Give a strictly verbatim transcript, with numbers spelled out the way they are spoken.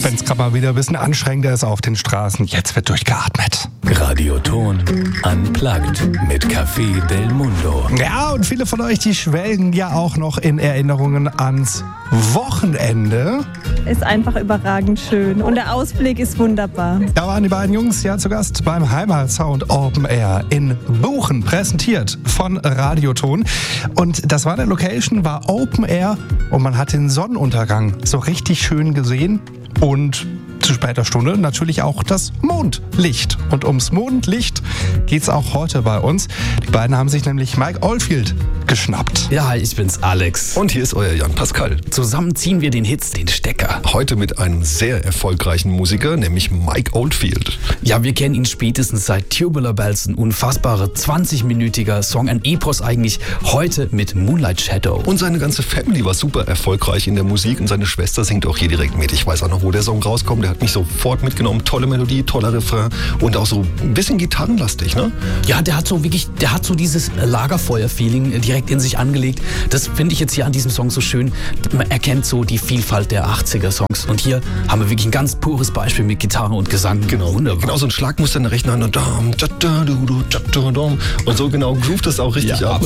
Wenn es gerade mal wieder ein bisschen anstrengender ist auf den Straßen, jetzt wird durchgeatmet. Radioton Unplugged mit Café Del Mundo. Ja, und viele von euch, die schwelgen ja auch noch in Erinnerungen ans Wochenende. Ist einfach überragend schön und der Ausblick ist wunderbar. Da waren die beiden Jungs ja zu Gast beim Heimatsound Open Air in Buchen, präsentiert von Radioton. Und das war eine Location, war Open Air und man hat den Sonnenuntergang so richtig schön gesehen und zu später Stunde natürlich auch das Mondlicht. Und ums Mondlicht geht's auch heute bei uns. Die beiden haben sich nämlich Mike Oldfield geschnappt. Ja, ich bin's, Alex. Und hier ist euer Jan Pascal. Zusammen ziehen wir den Hits, den Stecker. Heute mit einem sehr erfolgreichen Musiker, nämlich Mike Oldfield. Ja, wir kennen ihn spätestens seit Tubular Bells, ein unfassbarer zwanzig-minütiger Song, ein Epos eigentlich, heute mit Moonlight Shadow. Und seine ganze Family war super erfolgreich in der Musik und seine Schwester singt auch hier direkt mit. Ich weiß auch noch, wo der Song rauskommt, der hat mich sofort mitgenommen. Tolle Melodie, toller Refrain und auch so ein bisschen gitarrenlastig, ne? Ja, der hat so wirklich, der hat so dieses Lagerfeuer-Feeling direkt in sich angelegt. Das finde ich jetzt hier an diesem Song so schön. Man erkennt so die Vielfalt der achtziger-Songs. Und hier haben wir wirklich ein ganz pures Beispiel mit Gitarre und Gesang. Genau, wunderbar. Genau so ein Schlagmuster in der rechten Hand und so genau groovt das auch richtig ja, ab.